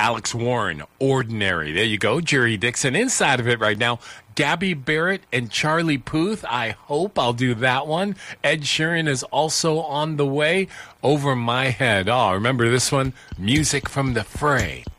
Alex Warren, Ordinary. There you go. Jerry Dixon inside of it right now. Gabby Barrett and Charlie Puth. I hope I'll do that one. Ed Sheeran is also on the way. Over My Head. Oh, remember this one? Music from the Fray.